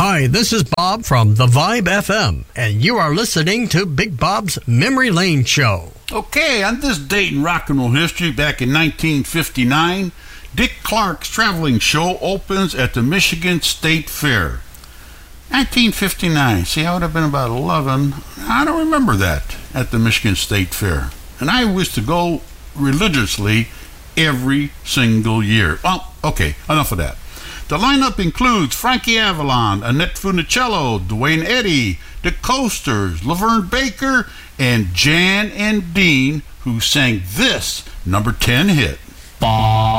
Hi, this is Bob from The Vibe FM, and you are listening to Big Bob's Memory Lane Show. Okay, on this date in rock and roll history, back in 1959, Dick Clark's traveling show opens at the Michigan State Fair. 1959. See, I would have been about 11. I don't remember that at the Michigan State Fair. And I used to go religiously every single year. Well, okay, enough of that. The lineup includes Frankie Avalon, Annette Funicello, Duane Eddy, the Coasters, Laverne Baker, and Jan and Dean, who sang this number 10 hit.